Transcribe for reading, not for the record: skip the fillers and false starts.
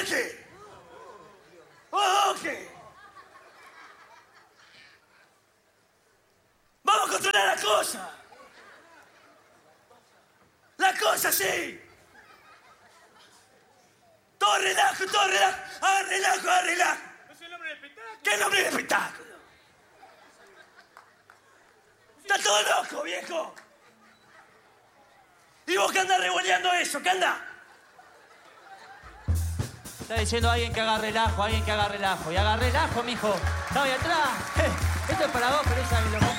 qué? ¿O qué? Vamos a controlar la cosa. La cosa, sí. Todo relajo. Haga relajo. ¿No es el nombre del espectáculo? ¿Qué nombre de espectáculo? Está todo loco, viejo. ¿Y vos qué andás revoleando eso? ¿Qué andás? Está diciendo alguien que haga relajo. Y haga relajo, mijo. Está ahí atrás. Esto es para vos, pero esa es lo